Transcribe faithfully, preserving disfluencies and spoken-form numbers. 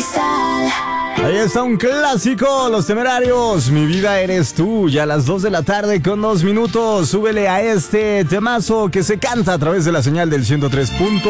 Cristal. Ahí está un clásico, Los Temerarios, Mi vida eres tú, ya a las dos de la tarde con dos minutos, súbele a este temazo que se canta a través de la señal del ciento tres punto